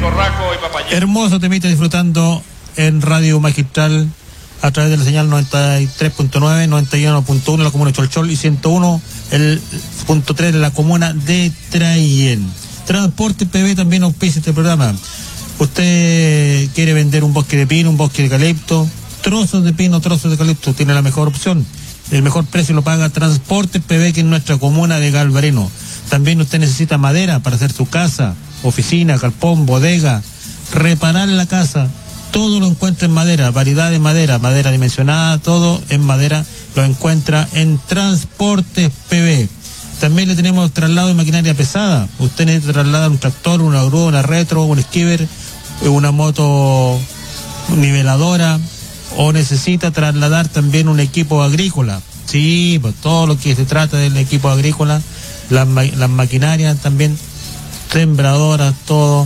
Morraco y Papayito. Hermoso temita disfrutando en Radio Magistral a través de la señal 93.9, 91.1 la comuna de Cholchol y 101 el punto 3 de la comuna de Traillén. Transporte PB también auspicia este programa. Usted quiere vender un bosque de pino, un bosque de eucalipto, trozos de pino, trozos de eucalipto, tiene la mejor opción. El mejor precio lo paga Transporte PB, que es nuestra comuna de Galvarino. También usted necesita madera para hacer su casa, oficina, galpón, bodega, reparar la casa. Todo lo encuentra en madera, variedad de madera, madera dimensionada, todo en madera lo encuentra en Transportes PB. También le tenemos traslado de maquinaria pesada. Usted necesita trasladar un tractor, una grúa, una retro, un skipper, una moto niveladora, o necesita trasladar también un equipo agrícola. Sí, pues todo lo que se trata del equipo agrícola, las maquinarias también, sembradoras, todo.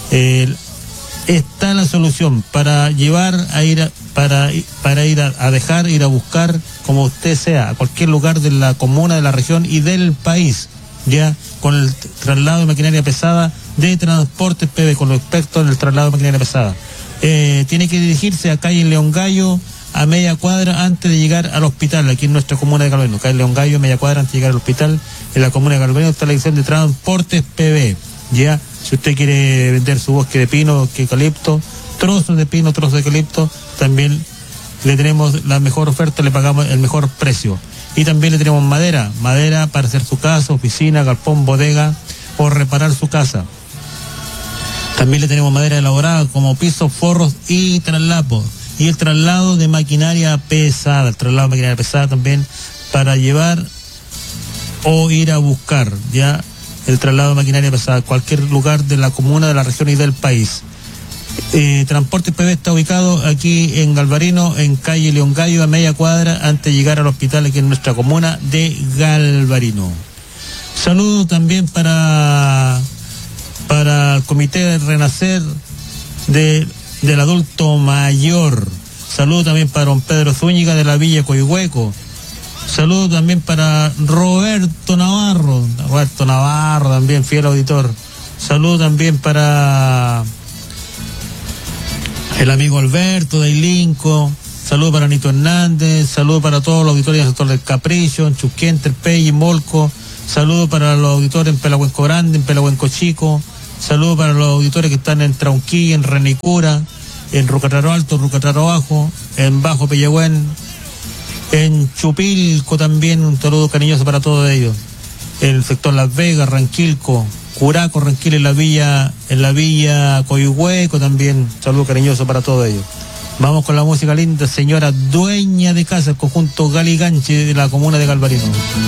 Está la solución para llevar a ir para ir a dejar, ir a buscar, como usted sea, a cualquier lugar de la comuna, de la región y del país, ya con el traslado de maquinaria pesada de Transportes PB, con los expertos en el traslado de maquinaria pesada. Tiene que dirigirse a calle León Gallo, a media cuadra antes de llegar al hospital, aquí en nuestra comuna de Galvarino. Calle León Gallo, media cuadra antes de llegar al hospital, en la comuna de Galvarino está la dirección de Transportes PB, ya. Si usted quiere vender su bosque de pino, bosque de eucalipto, trozos de pino, trozos de eucalipto, también le tenemos la mejor oferta, le pagamos el mejor precio. Y también le tenemos madera para hacer su casa, oficina, galpón, bodega o reparar su casa. También le tenemos madera elaborada como pisos, forros y traslapos. Y el traslado de maquinaria pesada, también para llevar o ir a buscar, ya. El traslado de maquinaria pesada a cualquier lugar de la comuna, de la región y del país. Transporte PB está ubicado aquí en Galvarino, en calle León Gallo, a media cuadra antes de llegar al hospital aquí en nuestra comuna de Galvarino. Saludos también para el Comité de Renacer del Adulto Mayor. Saludos también para don Pedro Zúñiga de la Villa Coihueco. Saludos también para Roberto Navarro también, fiel auditor. Saludos también para el amigo Alberto de Ilinco. Saludos para Nito Hernández. Saludos para todos los auditores del sector del Capricho, en Chusquén, Terpey, Molco. Saludos para los auditores en Pelahuenco Grande, en Pelahuenco Chico. Saludos para los auditores que están en Traunquí, en Renicura, en Rucatraro Alto, Rucatraro Bajo, en Bajo Pellagüén, en Chupilco también, un saludo cariñoso para todos ellos. En el sector Las Vegas, Ranquilco, Curaco, Ranquil, en la villa Coihueco también, saludo cariñoso para todos ellos. Vamos con la música linda, señora dueña de casa, el conjunto Galiganche de la comuna de Galvarino.